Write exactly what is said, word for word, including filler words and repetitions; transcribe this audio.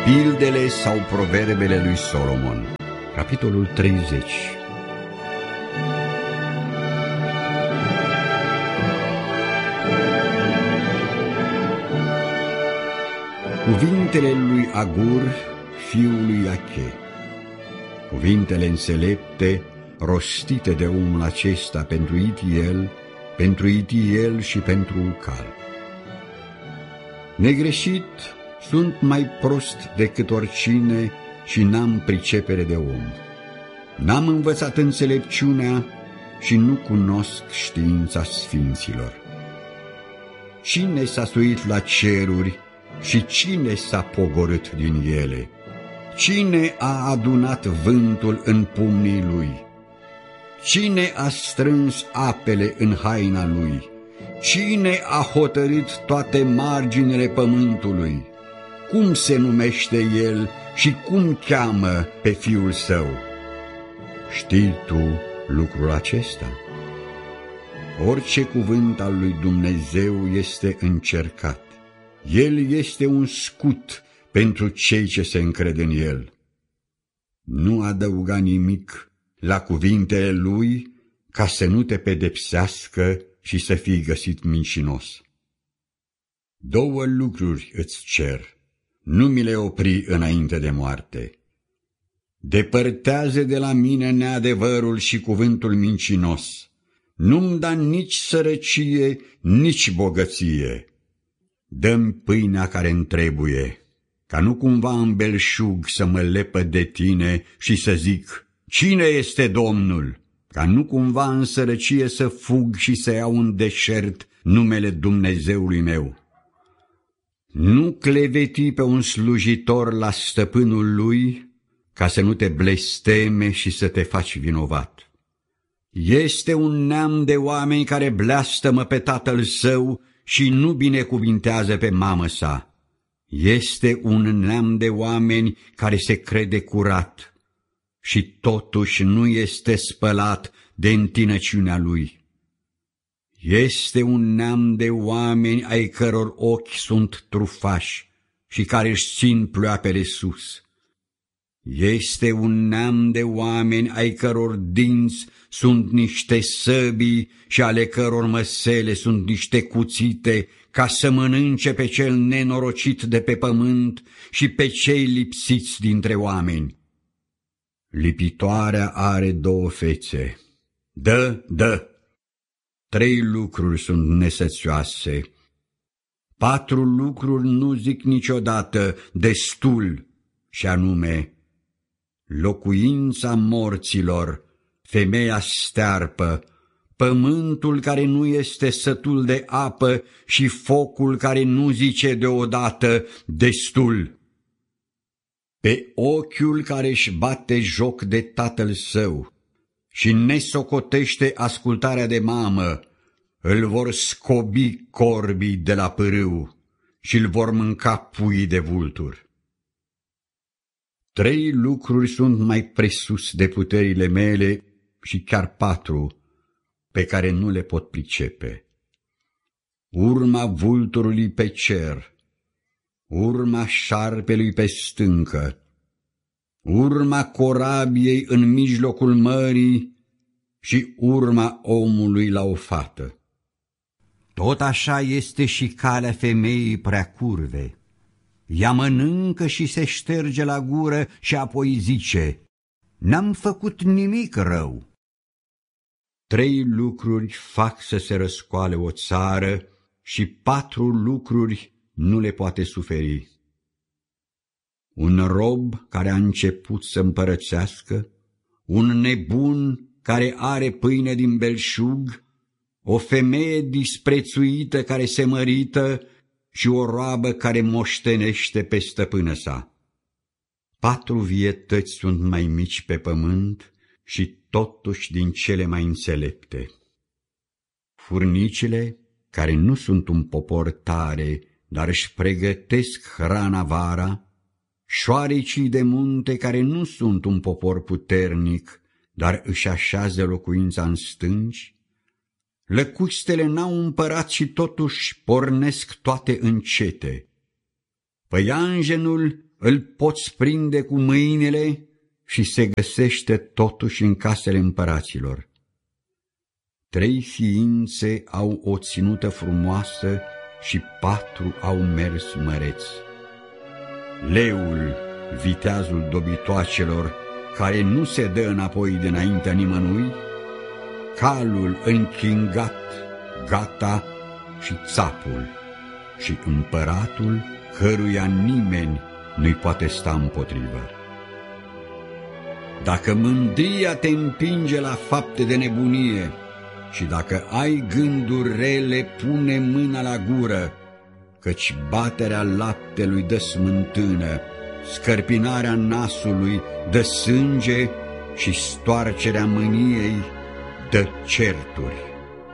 Pildele sau proverbele lui Solomon, capitolul treizeci. Cuvintele lui Agur, fiul lui Iache, cuvintele înțelepte rostite de omul acesta pentru Itiel, pentru Itiel și pentru Ucal. Negreșit sunt mai prost decât oricine și n-am pricepere de om. N-am învățat înțelepciunea și nu cunosc știința sfinților. Cine s-a suit la ceruri și cine s-a pogorât din ele? Cine a adunat vântul în pumnii lui? Cine a strâns apele în haina lui? Cine a hotărât toate marginile pământului? Cum se numește el și cum cheamă pe fiul său? Știi tu lucrul acesta? Orice cuvânt al lui Dumnezeu este încercat. El este un scut pentru cei ce se încred în el. Nu adăuga nimic la cuvintele lui ca să nu te pedepsească și să fii găsit mincinos. Două lucruri îți cer, nu mi le opri înainte de moarte. Depărtează de la mine neadevărul și cuvântul mincinos. Nu-mi da nici sărăcie, nici bogăție. Dă-mi pâinea care-mi trebuie, ca nu cumva în belșug să mă lepăd de tine și să zic, cine este Domnul? Ca nu cumva în sărăcie să fug și să iau în deșert numele Dumnezeului meu. Nu cleveti pe un slujitor la stăpânul lui, ca să nu te blesteme și să te faci vinovat. Este un neam de oameni care blastămă pe tatăl său și nu binecuvintează pe mamă sa. Este un neam de oameni care se crede curat și totuși nu este spălat de întinăciunea lui. Este un neam de oameni ai căror ochi sunt trufași și care își țin pleoapele sus. Este un neam de oameni ai căror dinți sunt niște săbii și ale căror măsele sunt niște cuțite, ca să mănânce pe cel nenorocit de pe pământ și pe cei lipsiți dintre oameni. Lipitoarea are două fețe. Dă, dă! Trei lucruri sunt nesățioase. Patru lucruri nu zic niciodată destul, și anume locuința morților, femeia stearpă, pământul care nu este sătul de apă și focul care nu zice deodată destul. Pe ochiul care își bate joc de tatăl său și nesocotește ascultarea de mamă, îl vor scobi corbii de la pârâu și îl vor mânca puii de vulturi. Trei lucruri sunt mai presus de puterile mele și chiar patru, pe care nu le pot pricepe. Urma vulturului pe cer, urma șarpelui pe stâncă, urma corabiei în mijlocul mării și urma omului la o fată. Tot așa este și calea femeii prea curve. Ea mănâncă și se șterge la gură și apoi zice, n-am făcut nimic rău. Trei lucruri fac să se răscoale o țară și patru lucruri nu le poate suferi. Un rob care a început să împărățească, un nebun care are pâine din belșug, o femeie disprețuită care se mărită și o roabă care moștenește pe stăpână sa. Patru vietăți sunt mai mici pe pământ și totuși din cele mai înțelepte. Furnicile, care nu sunt un popor tare, dar își pregătesc hrana vara, șoarecii de munte, care nu sunt un popor puternic, dar își așează locuința în stânci, lăcustele n-au împărat și totuși pornesc toate încete. Păianjenul îl poți prinde cu mâinile și se găsește totuși în casele împăraților. Trei ființe au o ținută frumoasă și patru au mers măreți. Leul, viteazul dobitoacelor, care nu se dă înapoi dinaintea nimănui, calul închingat, gata, și țapul, și împăratul căruia nimeni nu-i poate sta împotrivă. Dacă mândria te împinge la fapte de nebunie și dacă ai gânduri rele, pune mâna la gură, căci baterea laptelui dă smântână, scărpinarea nasului dă sânge și stoarcerea mâniei dă certuri.